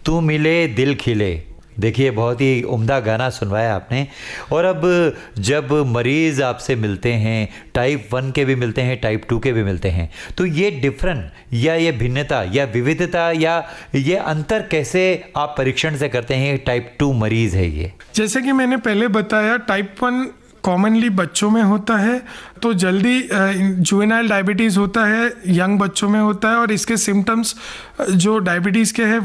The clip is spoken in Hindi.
तू मिले दिल खिले। देखिए बहुत ही उम्दा गाना सुनवाया आपने। और अब जब मरीज़ आपसे मिलते हैं, टाइप 1 के भी मिलते हैं, टाइप 2 के भी मिलते हैं, तो ये डिफरेंट या ये भिन्नता या विविधता या ये अंतर कैसे आप परीक्षण से करते हैं? टाइप 2 मरीज़ है ये। जैसे कि मैंने पहले बताया, टाइप 1 कॉमनली बच्चों में होता है, तो जल्दी जुवेनाइल डायबिटीज़ होता है, यंग बच्चों में होता है, और इसके सिम्टम्स जो डायबिटीज़ के हैं